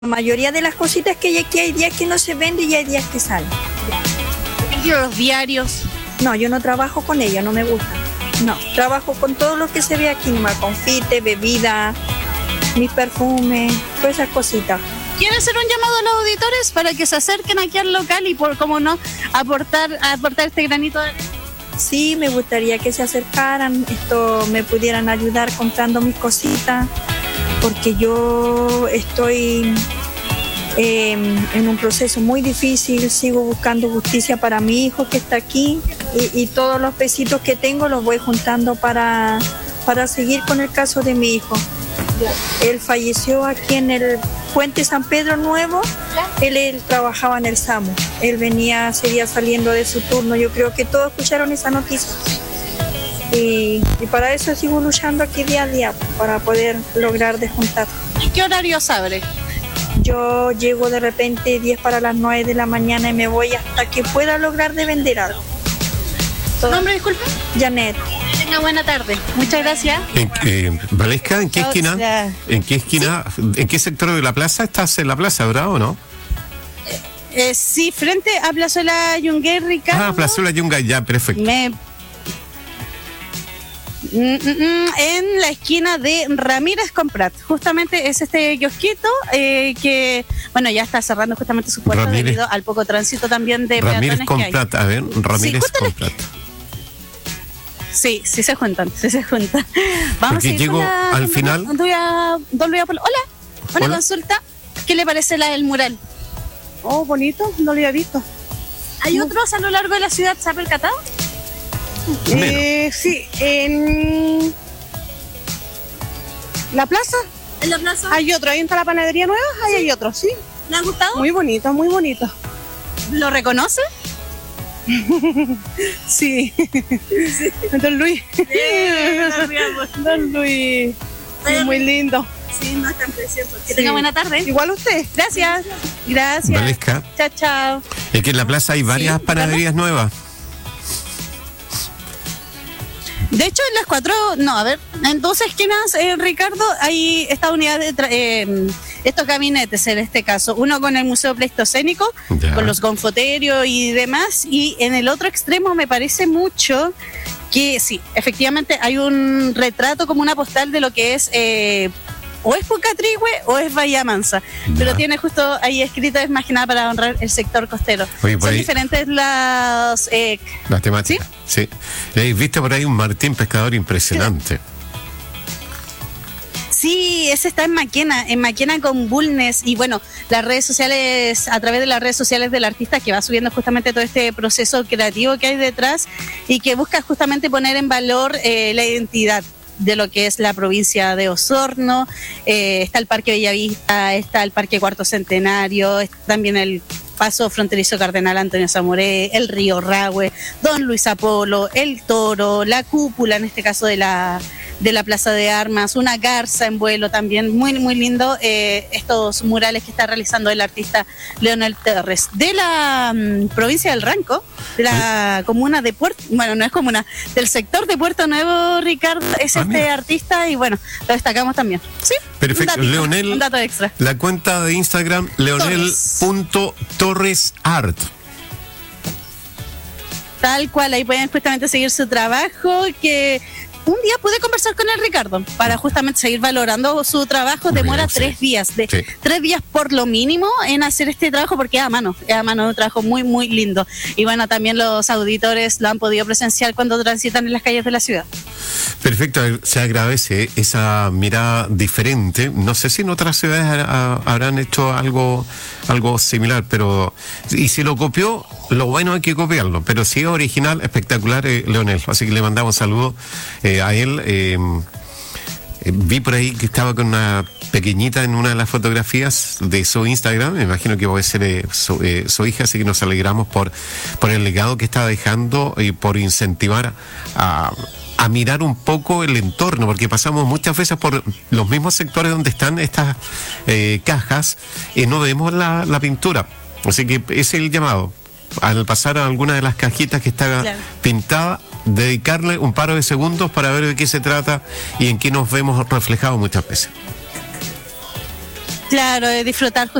La mayoría de las cositas que hay aquí, hay días que no se venden y hay días que salen. ¿Y los diarios? No, yo no trabajo con ella, no me gusta. No, trabajo con todo lo que se ve aquí, nomás, confite, bebida, mis perfumes, todas esas cositas. ¿Quiere hacer un llamado a los auditores para que se acerquen aquí al local y, por cómo no, aportar este granito de arena? Sí, me gustaría que se acercaran, me pudieran ayudar comprando mis cositas, porque yo estoy en un proceso muy difícil, sigo buscando justicia para mi hijo que está aquí y todos los pesitos que tengo los voy juntando para seguir con el caso de mi hijo. Él falleció aquí en el Puente San Pedro Nuevo. Él trabajaba en el SAMU. Él seguía saliendo de su turno. Yo creo que todos escucharon esa noticia. Y para eso sigo luchando aquí día a día, para poder lograr desjuntar. ¿Y qué horarios abre? Yo llego de repente 10 para las 9 de la mañana y me voy hasta que pueda lograr de vender algo. ¿Su nombre, disculpe? Janet. Tenga buena tarde. Muchas gracias. Valesca, ¿en qué esquina? ¿En qué esquina? ¿Sí? ¿En qué sector de la plaza? ¿Estás en la plaza, verdad o no? Sí, frente a Plazuela Yungay, Ricardo. Ah, Plazuela Yungay, ya, perfecto. En la esquina de Ramírez con Prat. Justamente es este kiosquito que, bueno, ya está cerrando justamente su puerta debido al poco tránsito también de Ramírez peatones con que hay. Prat, a ver, Ramírez sí, con Prat. Sí se juntan. Vamos porque a ir llego al final. Hola, Hola, consulta. ¿Qué le parece el mural? Oh, bonito, no lo había visto. ¿Hay otros a lo largo de la ciudad, se ha percatado? Sí, en la plaza. ¿En la plaza? Hay otro, ahí está la panadería nueva, ahí hay otro, sí. ¿Le ha gustado? Muy bonito, muy bonito. ¿Lo reconoce? Sí. Don Luis. Don Luis. Muy lindo. Sí, no es tan precioso. Que tenga buena tarde. Igual usted. Gracias. Valesca. Chao. Es que en la plaza hay varias panaderías nuevas. De hecho, en las en dos esquinas, Ricardo, hay esta unidad de estos gabinetes en este caso. Uno con el Museo Pleistocénico, ya, con los gonfoterios y demás. Y en el otro extremo me parece mucho que sí, efectivamente hay un retrato como una postal de lo que es o es Pucatrihue o es Bahía Mansa, pero tiene justo ahí escrito, es más que nada para honrar el sector costero. Oye, son diferentes las temáticas. Sí. ¿Viste por ahí un Martín Pescador impresionante? Sí, ese está en Maquena con Bulnes, y bueno, las redes sociales, a través de las redes sociales del artista, que va subiendo justamente todo este proceso creativo que hay detrás y que busca justamente poner en valor la identidad de lo que es la provincia de Osorno. Está el Parque Bellavista, está el Parque Cuarto Centenario, está también el Paso Fronterizo Cardenal Antonio Zamoré, el Río Rahue, Don Luis Apolo, el Toro, la cúpula, en este caso de la Plaza de Armas, una garza en vuelo también, muy muy lindo, estos murales que está realizando el artista Leonel Terres, de la provincia del Ranco, de la comuna de Puerto, bueno, no es comuna, del sector de Puerto Nuevo, Ricardo, es artista, y bueno, lo destacamos también. Sí, perfecto. Leonel, un dato extra. La cuenta de Instagram, leonel.torresart. Tal cual, ahí pueden justamente seguir su trabajo, que un día pude conversar con el Ricardo para justamente seguir valorando su trabajo. Demora 3 días, 3 días por lo mínimo en hacer este trabajo, porque es a mano, un trabajo muy muy lindo. Y bueno, también los auditores lo han podido presenciar cuando transitan en las calles de la ciudad. Perfecto, se agradece esa mirada diferente. No sé si en otras ciudades habrán hecho algo similar, pero y si lo copió, lo bueno hay que copiarlo, pero si es original, espectacular, Leonel. Así que le mandamos saludos a él. Vi por ahí que estaba con una pequeñita en una de las fotografías de su Instagram. Me imagino que puede ser su hija, así que nos alegramos por el legado que está dejando y por incentivar a mirar un poco el entorno, porque pasamos muchas veces por los mismos sectores donde están estas cajas y no vemos la pintura. Así que ese es el llamado. Al pasar a alguna de las cajitas que está pintada, dedicarle un par de segundos para ver de qué se trata y en qué nos vemos reflejados muchas veces. Claro, de disfrutar